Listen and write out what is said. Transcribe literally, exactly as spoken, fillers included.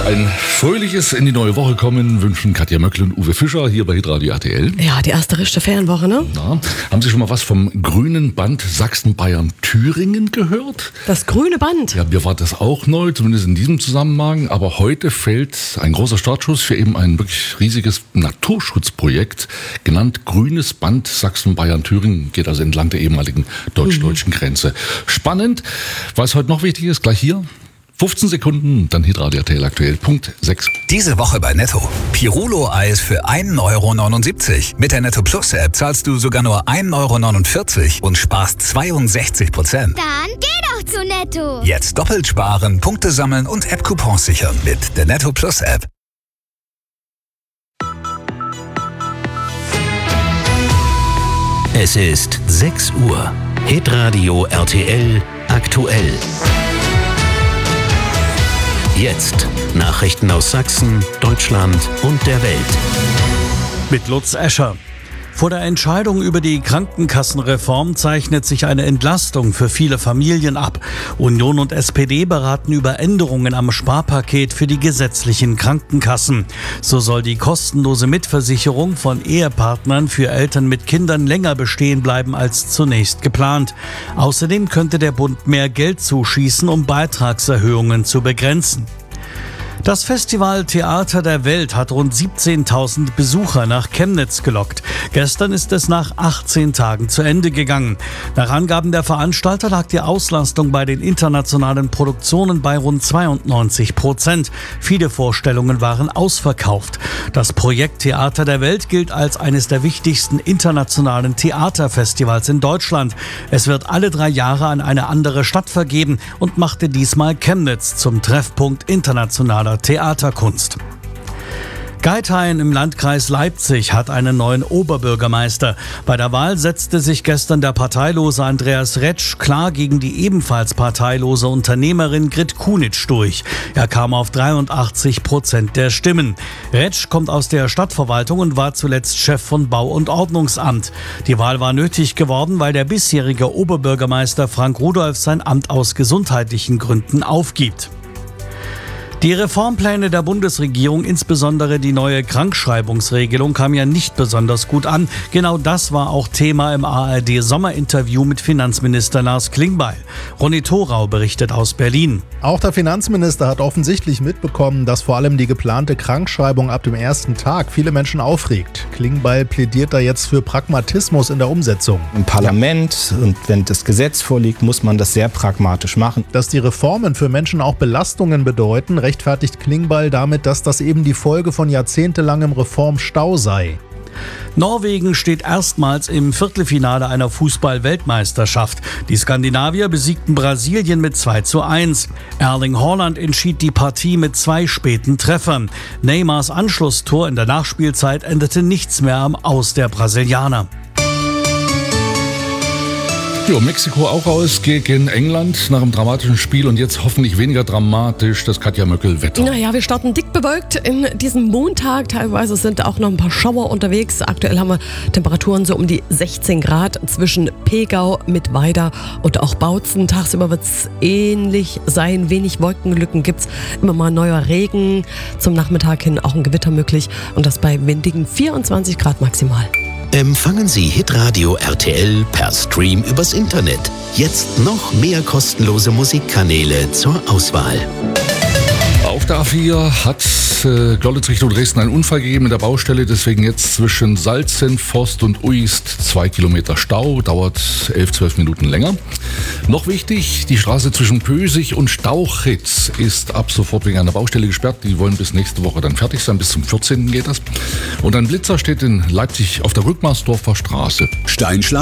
Ein fröhliches in die neue Woche kommen wünschen Katja Möckl und Uwe Fischer hier bei Hitradio R T L. Ja, die erste richtige Ferienwoche, ne? Na, haben Sie schon mal was vom grünen Band Sachsen-Bayern-Thüringen gehört? Das grüne Band? Ja, mir war das auch neu, zumindest in diesem Zusammenhang. Aber heute fällt ein großer Startschuss für eben ein wirklich riesiges Naturschutzprojekt, genannt Grünes Band Sachsen-Bayern-Thüringen. Geht also entlang der ehemaligen deutsch-deutschen mhm. Grenze. Spannend. Was heute noch wichtig ist, gleich hier. fünfzehn Sekunden, dann Hitradio R T L aktuell, Punkt sechs. Diese Woche bei Netto. Pirulo-Eis für ein Euro neunundsiebzig. Mit der Netto Plus App zahlst du sogar nur ein Euro neunundvierzig und sparst zweiundsechzig Prozent. Dann geh doch zu Netto. Jetzt doppelt sparen, Punkte sammeln und App-Coupons sichern mit der Netto Plus App. Es ist sechs Uhr. Hitradio R T L aktuell. Jetzt Nachrichten aus Sachsen, Deutschland und der Welt. Mit Lutz Escher. Vor der Entscheidung über die Krankenkassenreform zeichnet sich eine Entlastung für viele Familien ab. Union und S P D beraten über Änderungen am Sparpaket für die gesetzlichen Krankenkassen. So soll die kostenlose Mitversicherung von Ehepartnern für Eltern mit Kindern länger bestehen bleiben als zunächst geplant. Außerdem könnte der Bund mehr Geld zuschießen, um Beitragserhöhungen zu begrenzen. Das Festival Theater der Welt hat rund siebzehntausend Besucher nach Chemnitz gelockt. Gestern ist es nach achtzehn Tagen zu Ende gegangen. Nach Angaben der Veranstalter lag die Auslastung bei den internationalen Produktionen bei rund zweiundneunzig Prozent. Viele Vorstellungen waren ausverkauft. Das Projekt Theater der Welt gilt als eines der wichtigsten internationalen Theaterfestivals in Deutschland. Es wird alle drei Jahre an eine andere Stadt vergeben und machte diesmal Chemnitz zum Treffpunkt internationaler Theaterkunst. Geithain im Landkreis Leipzig hat einen neuen Oberbürgermeister. Bei der Wahl setzte sich gestern der parteilose Andreas Retsch klar gegen die ebenfalls parteilose Unternehmerin Grit Kunitsch durch. Er kam auf dreiundachtzig Prozent der Stimmen. Retsch kommt aus der Stadtverwaltung und war zuletzt Chef von Bau- und Ordnungsamt. Die Wahl war nötig geworden, weil der bisherige Oberbürgermeister Frank Rudolph sein Amt aus gesundheitlichen Gründen aufgibt. Die Reformpläne der Bundesregierung, insbesondere die neue Krankschreibungsregelung, kam ja nicht besonders gut an. Genau das war auch Thema im A R D-Sommerinterview mit Finanzminister Lars Klingbeil. Ronny Thorau berichtet aus Berlin. Auch der Finanzminister hat offensichtlich mitbekommen, dass vor allem die geplante Krankschreibung ab dem ersten Tag viele Menschen aufregt. Klingbeil plädiert da jetzt für Pragmatismus in der Umsetzung. Im Parlament und wenn das Gesetz vorliegt, muss man das sehr pragmatisch machen. Dass die Reformen für Menschen auch Belastungen bedeuten, rechtfertigt Klingbeil damit, dass das eben die Folge von jahrzehntelangem Reformstau sei. Norwegen steht erstmals im Viertelfinale einer Fußball-Weltmeisterschaft. Die Skandinavier besiegten Brasilien mit zwei zu eins. Erling Haaland entschied die Partie mit zwei späten Treffern. Neymars Anschlusstor in der Nachspielzeit endete nichts mehr am Aus der Brasilianer. Ja, Mexiko auch aus gegen England nach einem dramatischen Spiel und jetzt hoffentlich weniger dramatisch das Katja Möckl Wetter. Naja, wir starten dick bewölkt in diesen Montag. Teilweise sind auch noch ein paar Schauer unterwegs. Aktuell haben wir Temperaturen so um die sechzehn Grad zwischen Pegau, Mittweida und auch Bautzen. Tagsüber wird es ähnlich sein. Wenig Wolkenlücken gibt es. Immer mal neuer Regen. Zum Nachmittag hin auch ein Gewitter möglich. Und das bei windigen vierundzwanzig Grad maximal. Empfangen Sie Hitradio R T L per Stream übers Internet. Jetzt noch mehr kostenlose Musikkanäle zur Auswahl. Auf der A vier hat äh, Görlitz Richtung Dresden einen Unfall gegeben in der Baustelle. Deswegen jetzt zwischen Salzen, Forst und Uist zwei Kilometer Stau. Dauert elf, zwölf Minuten länger. Noch wichtig, die Straße zwischen Pösig und Stauchitz ist ab sofort wegen einer Baustelle gesperrt. Die wollen bis nächste Woche dann fertig sein. Bis zum vierzehnten geht das. Und ein Blitzer steht in Leipzig auf der Rückmarsdorfer Straße. Steinschlag